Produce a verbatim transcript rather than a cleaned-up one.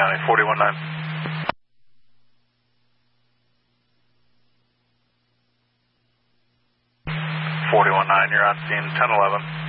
County, forty-one nine. forty-one nine, you're on scene, ten eleven.